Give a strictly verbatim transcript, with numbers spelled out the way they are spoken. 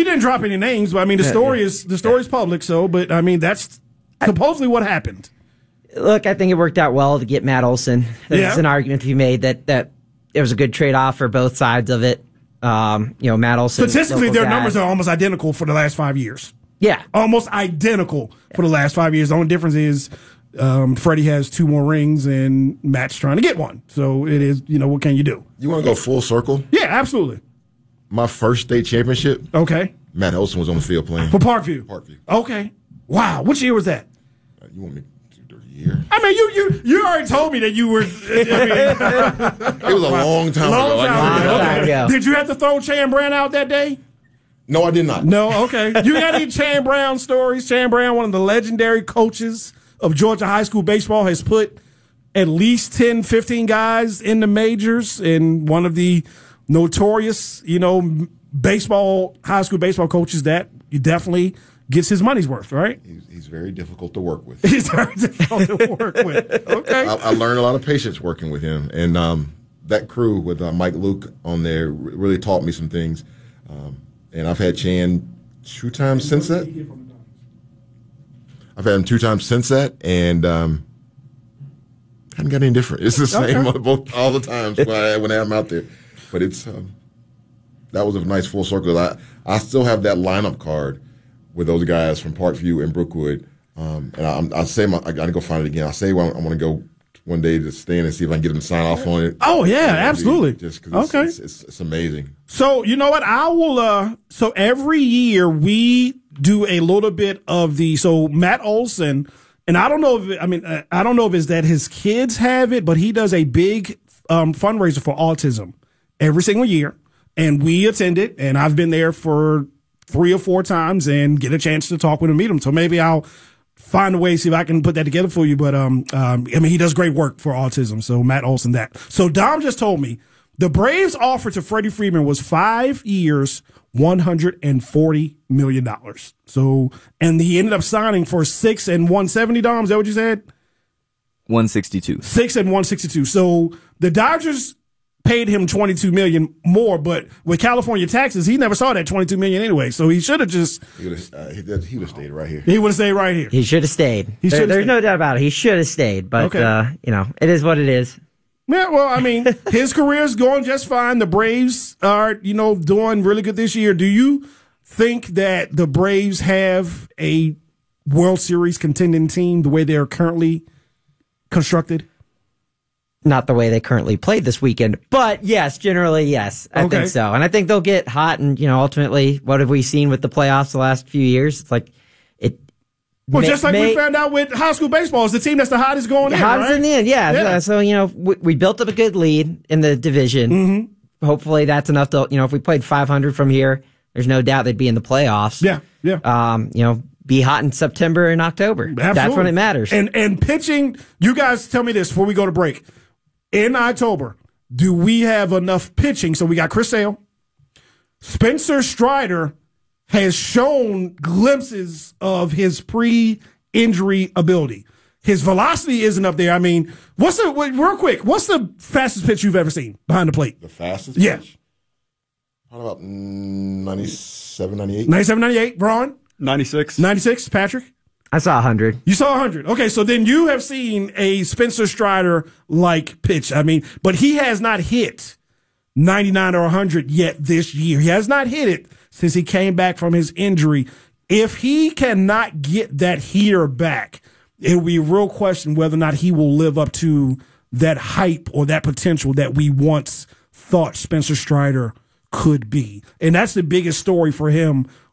didn't drop any names, but I mean the story is the story is public. So, but I mean that's supposedly what happened. Look, I think it worked out well to get Matt Olson. There's Yeah. an argument to be made that that it was a good trade off for both sides of it. Um, you know, Matt Olson. Statistically, local their guy. numbers are almost identical for the last five years. Yeah, Almost identical for the last five years. The only difference is um, Freddie has two more rings and Matt's trying to get one. So it is, you know, what can you do? You want to go full circle? Yeah, absolutely. My first state championship, Okay. Matt Olson was on the field playing. For Parkview. Parkview. Okay. Wow. Which year was that? Uh, You want me to do the year? I mean, you you you already told me that you were. I mean, It was a long time long ago. Like, time ago. Long time Okay. ago. Did you have to throw Chan Brown out that day? No, I did not. No. Okay. You got any Chan Brown stories? Chan Brown, one of the legendary coaches of Georgia high school baseball, has put at least ten, fifteen guys in the majors, and one of the notorious, you know, baseball high school baseball coaches that he definitely gets his money's worth, right? He's, he's very difficult to work with. He's very difficult to work with. Okay. I, I learned a lot of patience working with him, and um, that crew with uh, Mike Luke on there r- really taught me some things. Um, and I've had Chan two times since that. I've had him two times since that, and um, hadn't got any different. It's the same Okay. both, all the times when, I, when I'm out there. But it's um, that was a nice full circle. I I still have that lineup card with those guys from Parkview and Brookwood. Um, and I, I say my, I got to go find it again. I say well, I want to go one day to stand and see if I can get them to sign off on it. Oh, yeah, You know, absolutely. Just 'cause it's, Okay. it's, it's, it's amazing. So, you know what? I will, uh, so every year we do a little bit of the, so Matt Olson, and I don't know if, it, I mean, uh, I don't know if it's that his kids have it, but he does a big um, fundraiser for autism every single year. And we attend it, and I've been there for three or four times and get a chance to talk with him, meet him. So maybe I'll find a way, see if I can put that together for you. But, um, um, I mean, he does great work for autism. So Matt Olson, that. So Dom just told me the Braves offer to Freddie Freeman was five years, one hundred forty million dollars. So, and he ended up signing for six and one seventy, Dom. Is that what you said? one sixty-two. Six and one sixty-two. So the Dodgers paid him twenty-two million dollars more, but with California taxes, he never saw that twenty-two million dollars anyway. So he should have just, He would have uh, he, did- he would have stayed right here. he would have stayed right here. he should have stayed. He There- should've there's stayed. no doubt about it. He should have stayed, but Okay. uh, you know, it is what it is. Yeah, well, I mean, his career's going just fine. The Braves are, you know, doing really good this year. Do you think that the Braves have a World Series contending team the way they're currently constructed? Not the way they currently played this weekend, but yes, generally yes, I Okay. think so, and I think they'll get hot. And you know, ultimately, what have we seen with the playoffs the last few years? It's like it. Well, may- just like may- we found out with high school baseball, it's the team that's the hottest going in, Hottest right? in the end, yeah. Yeah. So you know, we, we built up a good lead in the division. Mm-hmm. Hopefully, that's enough to you know. If we played five hundred from here, there's no doubt they'd be in the playoffs. Yeah, yeah. Um, you know, be hot in September and October. That's Absolutely. when it matters. And and pitching, you guys tell me this before we go to break. In October, do we have enough pitching? So we got Chris Sale. Spencer Strider has shown glimpses of his pre-injury ability. His velocity isn't up there. I mean, what's the, wait, real quick, what's the fastest pitch you've ever seen behind the plate? The fastest Yeah. pitch? How about mm, ninety-seven, ninety-eight? ninety-seven, ninety-eight, Braun? ninety-six. ninety-six, Patrick? I saw one hundred. You saw one hundred. Okay, so then you have seen a Spencer Strider-like pitch. I mean, but he has not hit ninety-nine or one hundred yet this year. He has not hit it since he came back from his injury. If he cannot get that heater back, it will be a real question whether or not he will live up to that hype or that potential that we once thought Spencer Strider could be. And that's the biggest story for him